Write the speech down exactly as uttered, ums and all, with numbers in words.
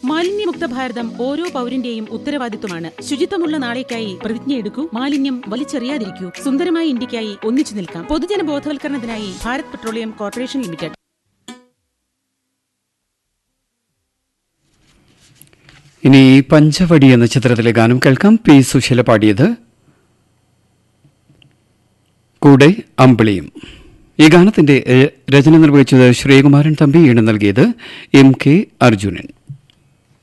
മാലിന്യമുക്ത ഭാരതം ഓരോ പൗരന്റെയും ഉത്തരവാദിത്വമാണ്. ശുചിത്വമുള്ള നാളേക്കായി പ്രതിജ്ഞയെടുക്കൂ. മാലിന്യം വലിച്ചെറിയാതിരിക്കൂ. സുന്ദരമായ ഇന്ത്യക്കായി ഒന്നിച്ചു നിൽക്കാം. പൊതുജന ബോധവൽക്കരണത്തിനായി ഭാരത് പെട്രോളിയം കോർപ്പറേഷൻ ലിമിറ്റഡ്. ഇനി പഞ്ചവടി എന്ന ചിത്രത്തിലെ ഗാനം കേൾക്കാം. പി സുശീല പാടിയത്, കൂടെ അമ്പിളിയും. ഈ ഗാനത്തിന്റെ രചന നിർവഹിച്ചത് ശ്രീകുമാരൻ തമ്പി, ഈണം നൽകിയത് എം കെ അർജുനൻ.